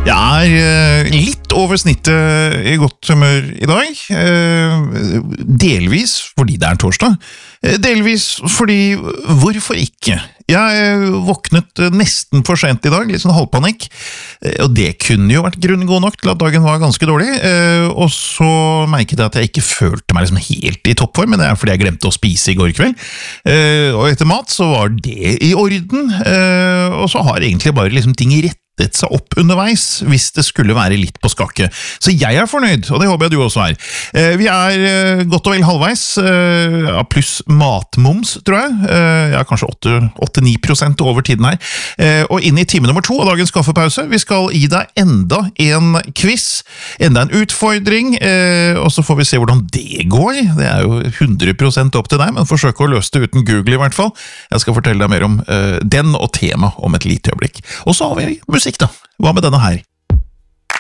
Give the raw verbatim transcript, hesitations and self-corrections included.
Jeg er eh, litt over snittet i godt humør i dag, eh, delvis fordi det er torsdag, eh, delvis fordi hvorfor ikke? Jeg eh, våknet nesten for sent i dag, litt sånn halvpanikk, eh, og det kunne jo vært grunn god nok til at dagen var ganske dårlig, eh, og så merket jeg at jeg ikke følte meg liksom helt i toppform, men det er fordi jeg glemte å spise i går kveld, eh, og etter mat så var det i orden, eh, og så har egentlig bare liksom ting i rett seg opp underveis, hvis det skulle være litt på skakke. Så jeg er fornøyd, og det håper jeg du også er. Eh, vi er eh, godt og vel halvveis, eh, pluss matmoms, tror jeg. Eh, ja, kanskje åtte til ni prosent over tiden her. Eh, og inn i time nummer to av dagens kaffepause. Vi skal gi deg enda en quiz, enda en utfordring, eh, og så får vi se hvordan det går. Det er jo hundre prosent opp til deg, men forsøk å løse det uten Google i hvert fall. Jeg skal fortelle deg mer om eh, den og tema om et lite øyeblikk. Og så har vi musikk da. Hva med denne her?